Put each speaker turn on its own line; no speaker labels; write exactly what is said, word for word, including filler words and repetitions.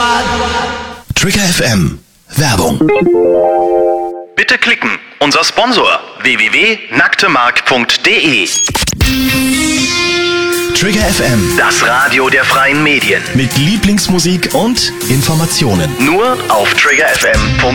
Trigger F M. Werbung.
Bitte klicken. Unser Sponsor w w w punkt nacktemark punkt d e.
Trigger F M.
Das Radio der freien Medien.
Mit Lieblingsmusik und Informationen.
Nur auf trigger f m punkt d e.